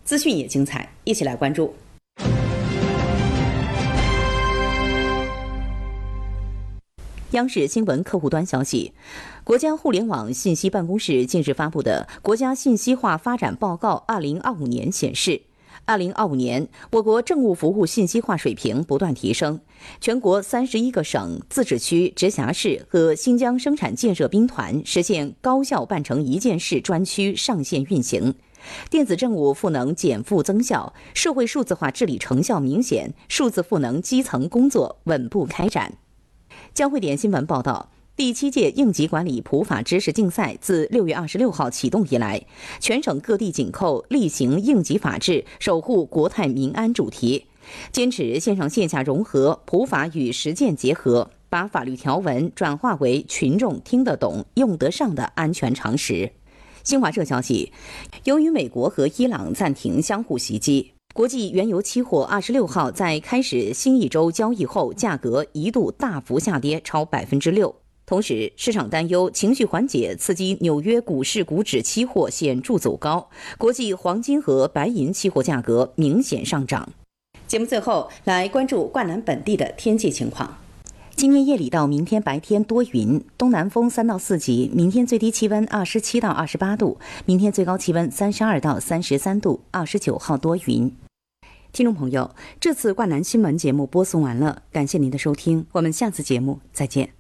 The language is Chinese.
资讯也精彩，一起来关注。央视新闻客户端消息，国家互联网信息办公室近日发布的《国家信息化发展报告（2025年）》显示，2025年，我国政务服务信息化水平不断提升，全国31个省、自治区、直辖市和新疆生产建设兵团实现高效办成一件事专区上线运行，电子政务赋能减负增效，社会数字化治理成效明显，数字赋能基层工作稳步开展。江汇点新闻报道，第7届应急管理普法知识竞赛自6月26号启动以来，全省各地紧扣厉行应急法治、守护国泰民安主题，坚持线上线下融合、普法与实践结合，把法律条文转化为群众听得懂、用得上的安全常识。新华社消息，由于美国和伊朗暂停相互袭击，国际原油期货26号在开始新一周交易后，价格一度大幅下跌超6%。同时，市场担忧情绪缓解刺激纽约股市股指期货显著走高，国际黄金和白银期货价格明显上涨。节目最后来关注灌南本地的天气情况。今天夜里到明天白天多云，东南风3到4级，明天最低气温27到28度，明天最高气温32到33度，29号多云。听众朋友，这次灌南新闻节目播送完了，感谢您的收听，我们下次节目再见。